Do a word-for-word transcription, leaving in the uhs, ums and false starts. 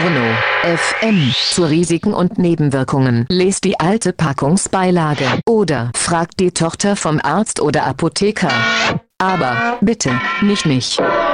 Mono F M. Zu Risiken und Nebenwirkungen. Lest die alte Packungsbeilage. Oder fragt die Tochter vom Arzt oder Apotheker. Aber bitte, nicht mich.